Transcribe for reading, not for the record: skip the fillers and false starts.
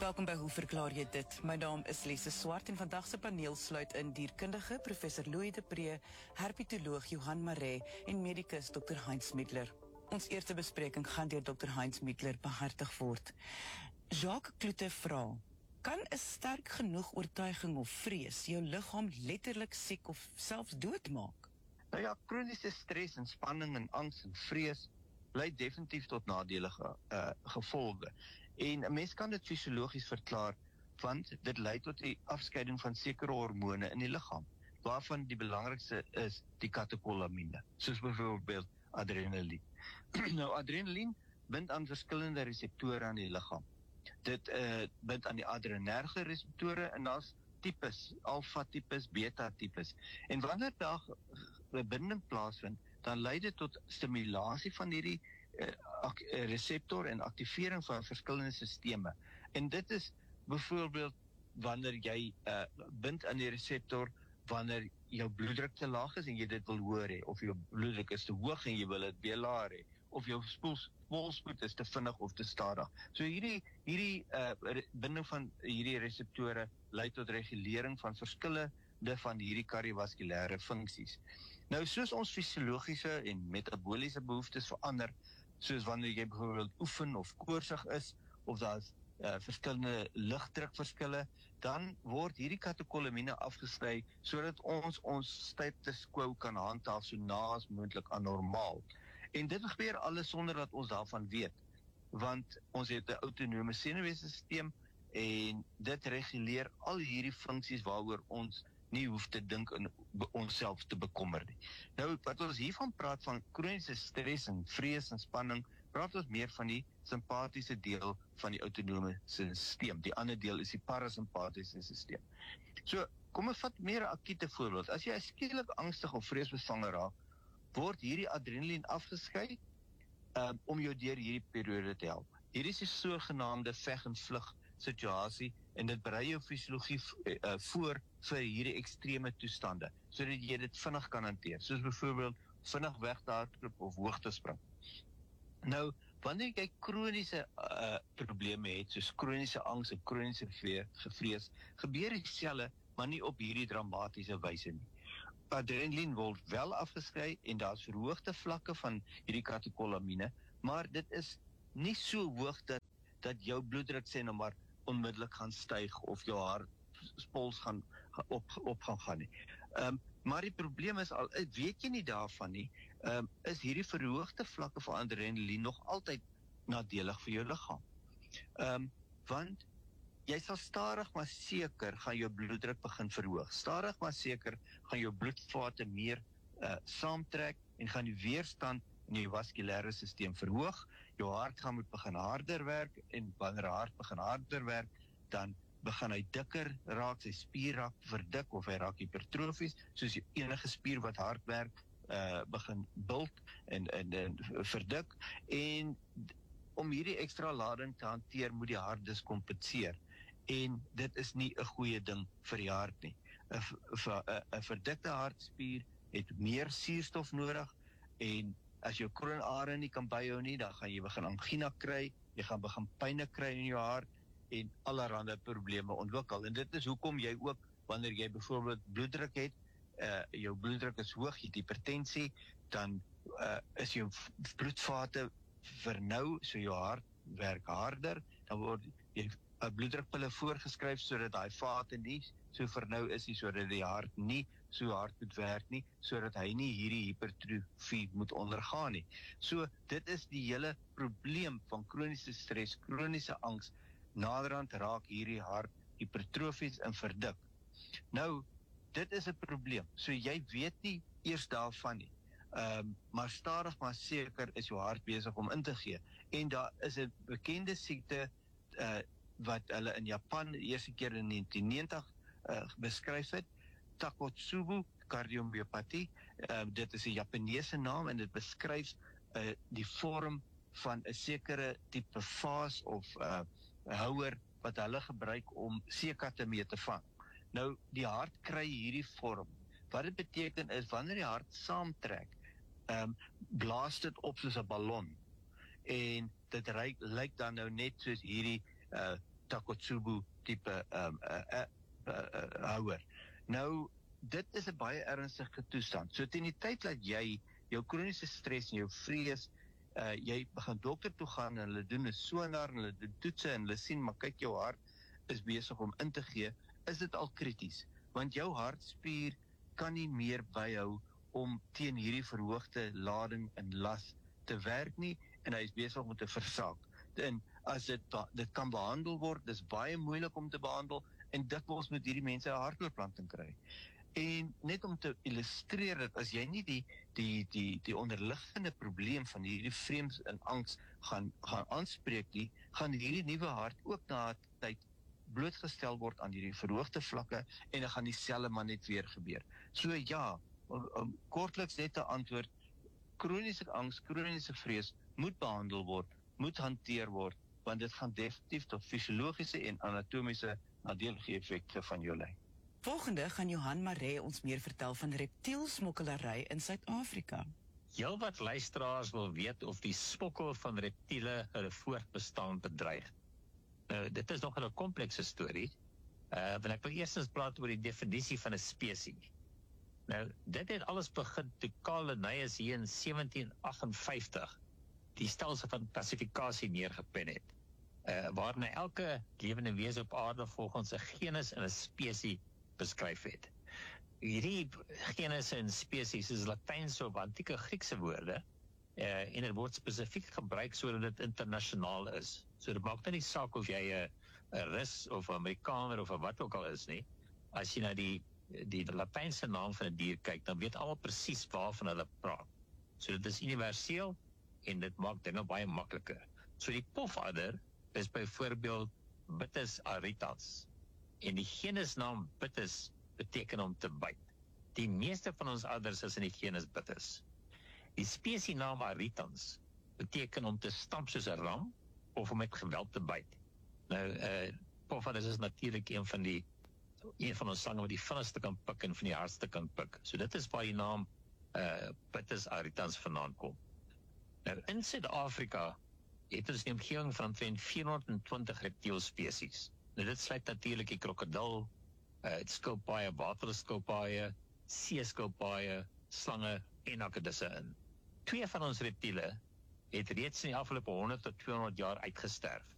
Welkom by Hoe verklaar jy dit? My naam is Lise Swart en vandag se paneel sluit in dierkundige Professor Louis de Pre, herpetoloog Johan Maree en medikus Dr. Heinz Middler. Ons eerste bespreking gaan deur Dr. Heinz Middler behartig word. Jacques Kloete vra: kan 'n sterk genoeg oortuiging of vrees jou liggaam letterlik siek of selfs doodmaak? Nou ja, kroniese stres en spanning en angs en vrees lei definitief tot nadelige gevolge. En 'n mens kan dit fisiologies verklaar, want dit lei tot die afskeiding van sekere hormone in die liggaam, waarvan die belangrikste is die katekolamine, soos byvoorbeeld adrenaline. Nou, adrenaline bind aan verskillende reseptore aan die liggaam. Dit bind aan die adrenerge reseptore en daar's tipes, alfa-tipes, beta-tipes. En wanneer daar 'n binding plaasvind, dan lei dit tot stimulasie van hierdie reseptor en aktivering van verskillende sisteme. En dit is byvoorbeeld wanneer jy bind aan die reseptor wanneer jou bloeddruk te laag is en jy dit wil hoor hê, of jou bloeddruk is te hoog en jy wil dit weer laer hê, of jou polspoed is te vinnig of te stadig. So hierdie binding van hierdie reseptore lei tot regulering van verskillende van hierdie kardiovaskulêre funksies. Nou, soos ons fisiologiese en metaboliese behoeftes verander, soos wanneer jy byvoorbeeld oefen of koorsig is, of daar is verskillende ligdrukverskille, dan word hierdie katekolamine afgeskei sodat ons status quo kan handhaaf so na as moontlik aan normaal. En dit gebeur alles sonder dat ons daarvan weet, want ons het 'n autonome senuweestelsel en dit reguleer al hierdie funksies waaroor ons nie hoef te dink en onsself te bekommer nie. Nou, wat ons hiervan praat van kroniese stres en vrees en spanning, praat ons meer van die simpatiese deel van die autonome stelsel. Die ander deel is die parasimpatiese stelsel. So, kom ons vat meer 'n akute voorbeeld. As jy skielik angstig of vreesbevange raak, word hierdie adrenaline afgeskei om jou deur hierdie periode te help. Hierdie is die sogenaamde veg en vlug situasie en dit berei jou fisiologie voor vir hierdie ekstreme toestande, sodat jy dit vinnig kan hanteer, soos byvoorbeeld vinnig wegdagloop of hoogtespring. Nou, wanneer jy kroniese probleme het, soos kroniese angs en kroniese vrees, gebeur dieselfde, maar nie op hierdie dramatiese wyse nie. Adrenaline word wel afgeskei en daar's verhoogde vlakke van hierdie katekolamine, maar dit is nie so hoog dat jou bloeddruk sê nou maar onmiddellik gaan styg of jou hartpuls gaan gaan nie. Maar die probleem is al, weet jy nie daarvan nie, is hierdie verhoogde vlakke van adrenaline nog altyd nadelig vir jou liggaam. Want jy sal stadig maar seker gaan jou bloeddruk begin verhoog. Stadig maar seker gaan jou bloedvate meer saamtrek en gaan die weerstand in die vaskulêre stelsel verhoog. Jou hart gaan moet begin harder werk en wanneer 'n hart begin harder werk, dan begin hy dikker raak, sy spier raak verdik of hy raak hipertrofies, soos enige spier wat hard werk begin bult en verdik. En om hierdie ekstra lading te hanteer, moet die hart dus kompenseer. En dit is nie 'n goeie ding vir die hart nie. 'n verdikte hartspier het meer suurstof nodig en as jou kroonare nie kan byhou nie, dan gaan jy begin angina kry, jy gaan begin pyne kry in jou hart en allerlei probleme ontwikkel. En dit is hoekom jy ook, wanneer jy byvoorbeeld bloeddruk het, jou bloeddruk is hoog, jy het hipertensie, dan is jou bloedvate vernou, so jou hart werk harder, dan word jy bloeddrukpille voorgeskryf sodat daai vate nie so vernou is nie, sodat die hart nie so hard moet werk nie, sodat hy nie hierdie hipertrofie moet ondergaan nie. So dit is die hele probleem van kroniese stres, kroniese angs. Naderhand raak hierdie hart hipertrofies en verdik. Nou, dit is 'n probleem. So jy weet nie eers daarvan nie. Maar stadig maar seker is jou hart besig om in te gee. En daar is 'n bekende siekte wat hulle in Japan die eerste keer in 1990 beskryf het, Takotsubo kardiomyopatie. Dit is 'n Japaneese naam en dit beskryf die vorm van 'n sekere tipe vaas of houer wat hulle gebruik om seekatte mee te vang. Nou, die hart kry hierdie vorm. Wat dit beteken is, wanneer die hart saamtrek, blaas dit op soos 'n ballon. En dit lyk dan nou net soos hierdie Takotsubo tipe houer. Nou, dit is 'n baie ernstige toestand. So teen die tyd dat jy jou kroniese stres en jou vrees, jy begin dokter toe gaan en hulle doen 'n sonar en hulle doen toetse en hulle sien, maar kyk, jou hart is besig om in te gee, is dit al krities, want jou hartspier kan nie meer byhou om teen hierdie verhoogde lading en las te werk nie, en hy is besig om te versaak. En as dit kan behandel word, dis baie moeilik om te behandel, en dikwels moet hierdie mense 'n hartoortplanting kry. En net om te illustreer dat as jy nie die onderliggende probleem van hierdie vrees en angs gaan aanspreek nie, gaan hierdie nuwe hart ook na 'n tyd blootgestel word aan hierdie verhoogde vlakke, en dan gaan dieselfde maar net weer gebeur. So ja, kortliks net 'n antwoord, kroniese angs, kroniese vrees moet behandel word, moet hanteer word, want dit gaan definitief tot fisiologiese en anatomiese nadelige effekte van jou lei. Volgende gaan Johan Maree ons meer vertel van reptielsmokkelary in Suid-Afrika. Heelwat luisteraars wil weet of die smokkel van reptiele hulle voortbestaan bedreig. Nou, dit is nog 'n komplekse storie. Want ek wil eerstens praat oor die definisie van 'n spesies. Nou, dit het alles begin toe Carl Linnaeus hier in 1758 die stelsel van klassifikasie neergepen het, waarin hy elke lewende wese op aarde volgens 'n genus en 'n spesies beskryf het. Hierdie genusse en spesies is Latynse of antieke Griekse woorde, en dit word spesifiek gebruik sodat dit internasionaal is. So dit maak nie saak of jy 'n Rus of 'n Amerikaner of wat ook al is nie. As jy na die Latynse naam van 'n dier kyk, dan weet almal presies waarvan hulle praat. So dit is universeel en dit maak dit nou baie makliker. So die pofadder is byvoorbeeld Bitis aritans. En die genusnaam Bitis beteken om te byt. Die meeste van ons adders is in die genus Bitis. Die spesiesnaam aritans beteken om te stamp soos 'n ram of om met geweld te byt. Nou, pofadders is natuurlik een van ons slange wat die vinnigste kan pik en van die hardste kan pik. So dit is waar die naam Bitis aritans vandaan kom. Nou, in Suid-Afrika het ons die omgewing van omtrent 420 reptielspesies. Nou, dit sluit natuurlik die krokodil, skilpaaie, waterskilpaaie, seeskilpaaie, slange en akedisse in. 2 van ons reptiele het reeds in die afgelope 100 tot 200 jaar uitgesterf.